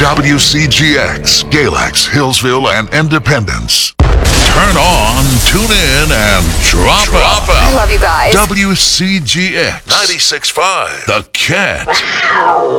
WCGX, Galax, Hillsville, and Independence. Turn on, tune in, and drop out. I love you guys. WCGX 96.5, The Cat.